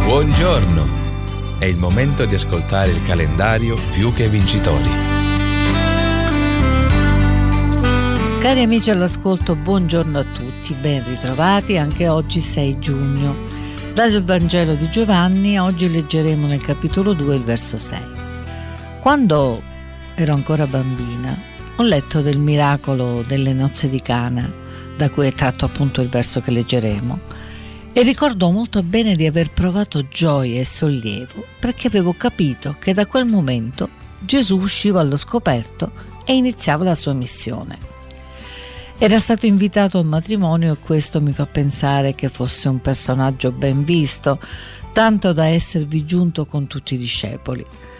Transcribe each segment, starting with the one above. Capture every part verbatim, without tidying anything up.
Buongiorno! È il momento di ascoltare il calendario Più che Vincitori. Cari amici all'ascolto, buongiorno a tutti, ben ritrovati anche oggi sei giugno. Dal Vangelo di Giovanni oggi leggeremo nel capitolo due il verso sei. Quando ero ancora bambina ho letto del miracolo delle nozze di Cana, da cui è tratto appunto il verso che leggeremo, e ricordo molto bene di aver provato gioia e sollievo perché avevo capito che da quel momento Gesù usciva allo scoperto e iniziava la sua missione. Era stato invitato a un matrimonio e questo mi fa pensare che fosse un personaggio ben visto, tanto da esservi giunto con tutti i discepoli.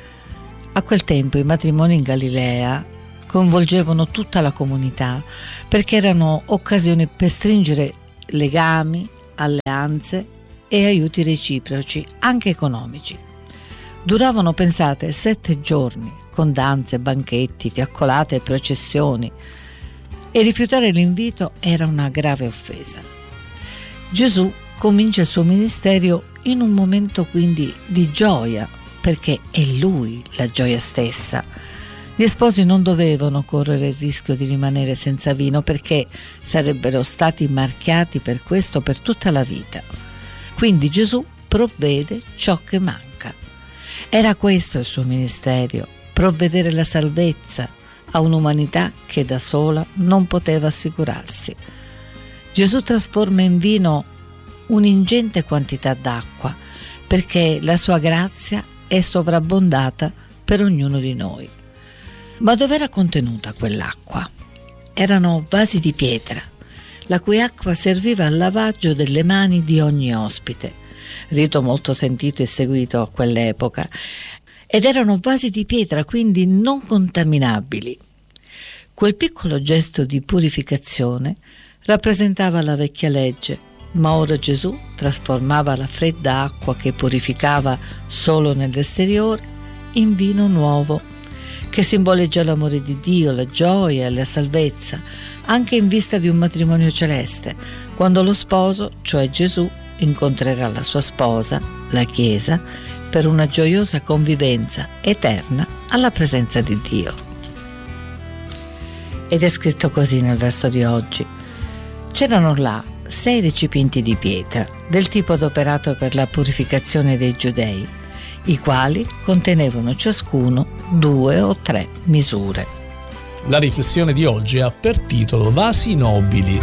A quel tempo i matrimoni in Galilea coinvolgevano tutta la comunità perché erano occasioni per stringere legami, alleanze e aiuti reciproci, anche economici. Duravano, pensate, sette giorni, con danze, banchetti, fiaccolate e processioni, e rifiutare l'invito era una grave offesa. Gesù comincia il suo ministero in un momento quindi di gioia, perché è Lui la gioia stessa. Gli sposi non dovevano correre il rischio di rimanere senza vino perché sarebbero stati marchiati per questo per tutta la vita. Quindi Gesù provvede ciò che manca. Era questo il suo ministero, provvedere la salvezza a un'umanità che da sola non poteva assicurarsi. Gesù trasforma in vino un'ingente quantità d'acqua perché la sua grazia è sovrabbondata per ognuno di noi. Ma dov'era contenuta quell'acqua? Erano vasi di pietra, la cui acqua serviva al lavaggio delle mani di ogni ospite, rito molto sentito e seguito a quell'epoca, ed erano vasi di pietra, quindi non contaminabili. Quel piccolo gesto di purificazione rappresentava la vecchia legge, ma ora Gesù trasformava la fredda acqua che purificava solo nell'esteriore in vino nuovo, che simboleggia l'amore di Dio, la gioia e la salvezza, anche in vista di un matrimonio celeste, quando lo sposo, cioè Gesù, incontrerà la sua sposa, la Chiesa, per una gioiosa convivenza eterna alla presenza di Dio. Ed è scritto così nel verso di oggi. C'erano là sei recipienti di pietra, del tipo adoperato per la purificazione dei giudei, i quali contenevano ciascuno due o tre misure. La riflessione di oggi ha per titolo Vasi nobili.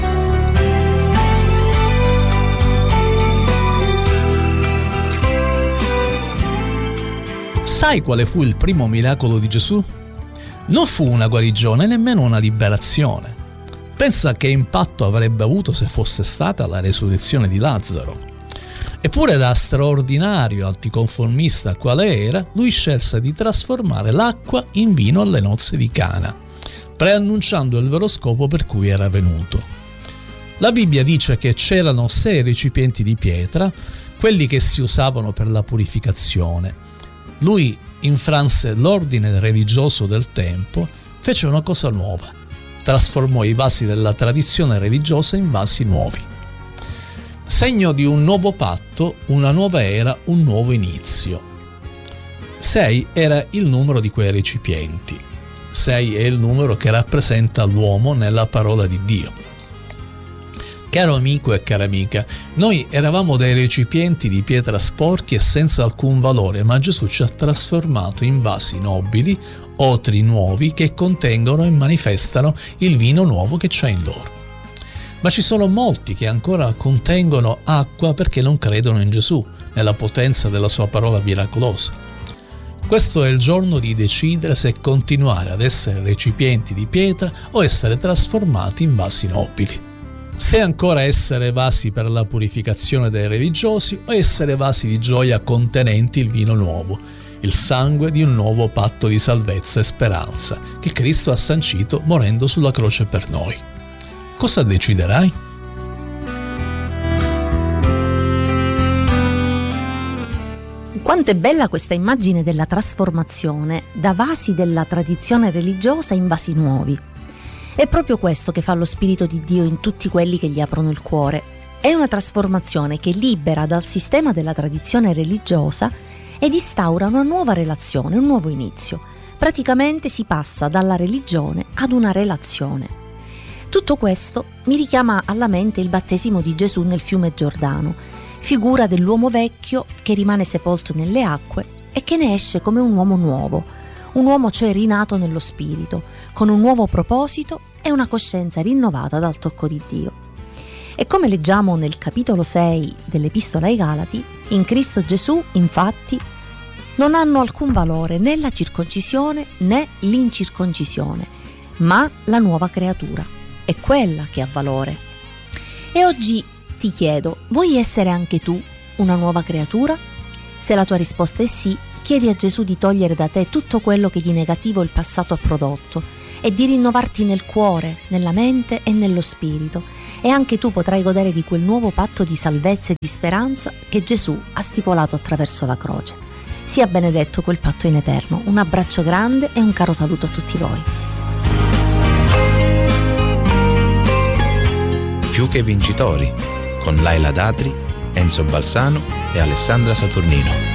Sai quale fu il primo miracolo di Gesù? Non fu una guarigione, nemmeno una liberazione. Pensa che impatto avrebbe avuto se fosse stata la resurrezione di Lazzaro. Eppure, da straordinario anticonformista quale era, lui scelse di trasformare l'acqua in vino alle nozze di Cana, preannunciando il vero scopo per cui era venuto. La Bibbia dice che c'erano sei recipienti di pietra, quelli che si usavano per la purificazione. Lui infranse l'ordine religioso del tempo, fece una cosa nuova, trasformò i vasi della tradizione religiosa in vasi nuovi. Segno di un nuovo patto, una nuova era, un nuovo inizio. Sei era il numero di quei recipienti. Sei è il numero che rappresenta l'uomo nella parola di Dio. Caro amico e cara amica, noi eravamo dei recipienti di pietra sporchi e senza alcun valore, ma Gesù ci ha trasformato in vasi nobili, otri nuovi che contengono e manifestano il vino nuovo che c'è in loro. Ma ci sono molti che ancora contengono acqua perché non credono in Gesù, nella potenza della sua parola miracolosa. Questo è il giorno di decidere se continuare ad essere recipienti di pietra o essere trasformati in vasi nobili. Se ancora essere vasi per la purificazione dei religiosi o essere vasi di gioia contenenti il vino nuovo, il sangue di un nuovo patto di salvezza e speranza che Cristo ha sancito morendo sulla croce per noi. Cosa deciderai? Quanto è bella questa immagine della trasformazione da vasi della tradizione religiosa in vasi nuovi. È proprio questo che fa lo Spirito di Dio in tutti quelli che gli aprono il cuore. È una trasformazione che libera dal sistema della tradizione religiosa ed instaura una nuova relazione, un nuovo inizio. Praticamente si passa dalla religione ad una relazione. Tutto questo mi richiama alla mente il battesimo di Gesù nel fiume Giordano, figura dell'uomo vecchio che rimane sepolto nelle acque e che ne esce come un uomo nuovo, un uomo cioè rinato nello spirito, con un nuovo proposito e una coscienza rinnovata dal tocco di Dio. E come leggiamo nel capitolo sei dell'Epistola ai Galati, in Cristo Gesù, infatti, non hanno alcun valore né la circoncisione né l'incirconcisione, ma la nuova creatura. È quella che ha valore. E oggi ti chiedo, vuoi essere anche tu una nuova creatura? Se la tua risposta è sì, chiedi a Gesù di togliere da te tutto quello che di negativo il passato ha prodotto e di rinnovarti nel cuore, nella mente e nello spirito. E anche tu potrai godere di quel nuovo patto di salvezza e di speranza che Gesù ha stipulato attraverso la croce. Sia benedetto quel patto in eterno. Un abbraccio grande e un caro saluto a tutti voi. Più che vincitori, con Laila Datri, Enzo Balsano e Alessandra Saturnino.